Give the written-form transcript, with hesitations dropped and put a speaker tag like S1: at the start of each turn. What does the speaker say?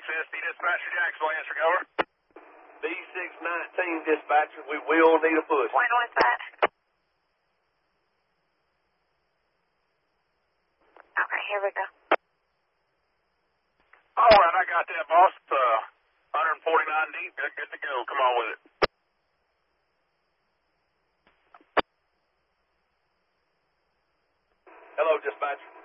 S1: CSP dispatcher, Jacksonville, answering over.
S2: B619 dispatcher, we will need a push.
S3: When was that? Okay, here we go.
S1: All right, I got that, boss. 149 deep. Good to go. Come on with it.
S2: Hello, dispatcher.